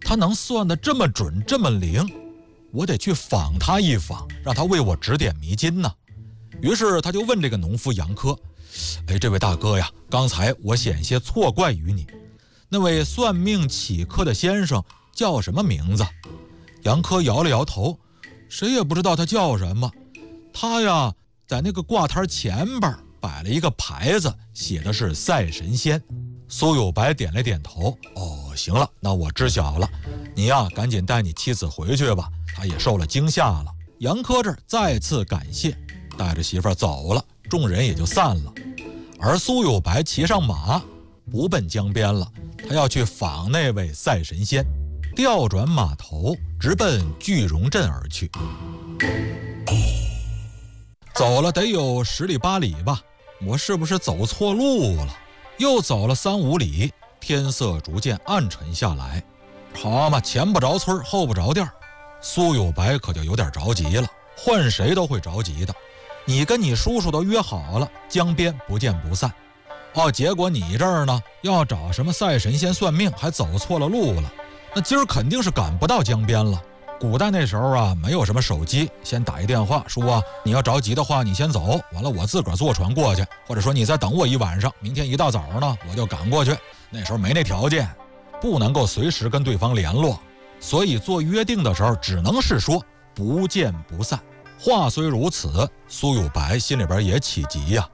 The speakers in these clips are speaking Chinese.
他能算得这么准这么灵，我得去访他一访，让他为我指点迷津呢。于是他就问这个农夫杨科，这位大哥呀，刚才我险些错怪于你，那位算命起客的先生叫什么名字？杨科摇了摇头，谁也不知道他叫什么。他呀，在那个挂摊前边摆了一个牌子，写的是赛神仙。苏有白点了点头，行了，那我知晓了，你呀赶紧带你妻子回去吧，她也受了惊吓了。杨科这儿再次感谢，带着媳妇儿走了，众人也就散了。而苏有白骑上马，不奔江边了，他要去访那位赛神仙，调转马头，直奔聚荣镇而去。走了得有10里8里吧，我是不是走错路了？又走了3、5里，天色逐渐暗沉下来。好嘛，前不着村后不着店，苏有白可就有点着急了，换谁都会着急的。你跟你叔叔都约好了，江边不见不散。结果你这儿呢，要找什么赛神仙算命，还走错了路了。那今儿肯定是赶不到江边了。古代那时候啊，没有什么手机，先打一电话说你要着急的话，你先走，完了我自个儿坐船过去，或者说你再等我一晚上，明天一大早呢我就赶过去。那时候没那条件，不能够随时跟对方联络，所以做约定的时候只能是说不见不散。话虽如此，苏有白心里边也起急呀。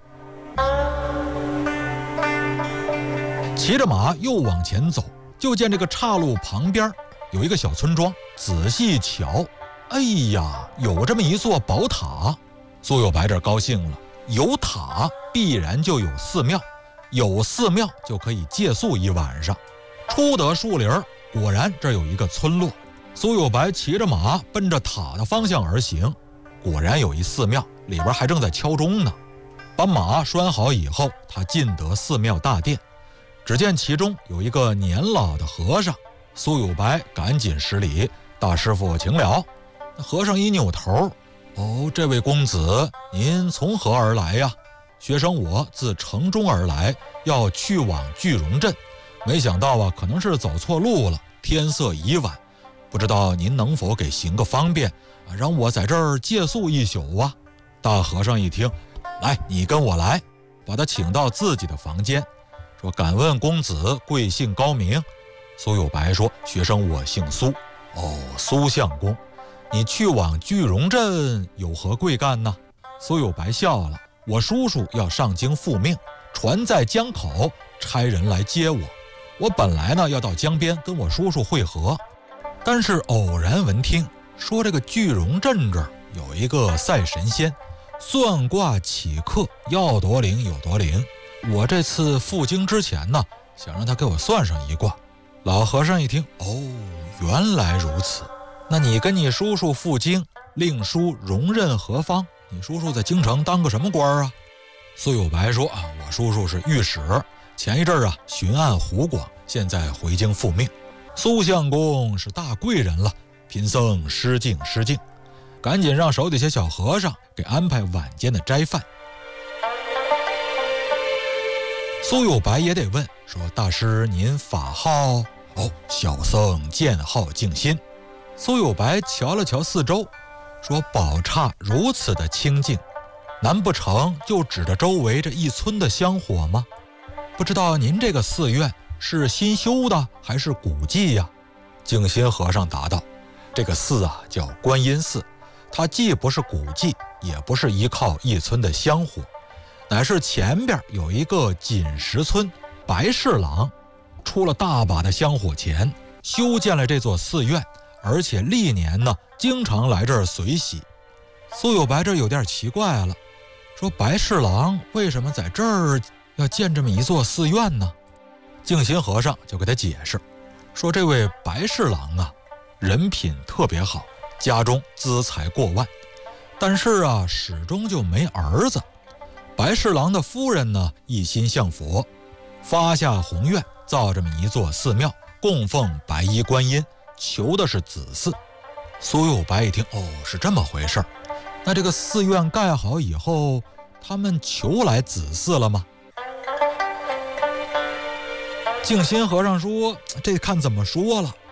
骑着马又往前走，就见这个岔路旁边有一个小村庄，仔细瞧，有这么一座宝塔。苏有白这高兴了，有塔必然就有寺庙，有寺庙就可以借宿一晚上。出得树林，果然这有一个村落。苏有白骑着马奔着塔的方向而行，果然有一寺庙，里边还正在敲钟呢。把马拴好以后，他进得寺庙大殿，只见其中有一个年老的和尚。苏有白赶紧施礼，大师父请了。和尚一扭头，这位公子您从何而来呀？学生我自城中而来，要去往聚荣镇，没想到可能是走错路了，天色已晚，不知道您能否给行个方便，让我在这儿借宿一宿啊？大和尚一听，来，你跟我来，把他请到自己的房间，说敢问公子贵姓高名？苏有白说，学生我姓苏。苏相公，你去往聚荣镇有何贵干呢？苏有白笑了，我叔叔要上京复命，船在江口，差人来接我。我本来呢要到江边跟我叔叔会合，但是偶然闻听说这个聚荣镇这儿有一个赛神仙，算卦起客，要多灵有多灵。我这次赴京之前呢，想让他给我算上一卦。老和尚一听，原来如此，那你跟你叔叔赴京，令叔荣任何方？你叔叔在京城当个什么官啊？苏有白说我叔叔是御史，前一阵儿巡按湖广，现在回京复命。苏相公是大贵人了，贫僧失敬失敬，赶紧让手底下小和尚给安排晚间的斋饭。苏有白也得问，说大师您法号？小僧剑号静心。苏有白瞧了瞧四周，说宝刹如此的清净，难不成就指着周围这一村的香火吗？不知道您这个寺院是新修的还是古迹呀？静心和尚答道，这个寺叫观音寺，它既不是古迹，也不是依靠一村的香火，乃是前边有一个锦石村白侍郎出了大把的香火钱，修建了这座寺院，而且历年呢经常来这儿随喜。苏有白这有点奇怪了，说白侍郎为什么在这儿要建这么一座寺院呢？静心和尚就给他解释，说这位白侍郎人品特别好，家中资财过万，但是始终就没儿子。白侍郎的夫人呢一心向佛，发下宏愿，造这么一座寺庙，供奉白衣观音，求的是子嗣。苏有白一听，是这么回事，那这个寺院盖好以后，他们求来子嗣了吗？静心和尚说，这看怎么说了。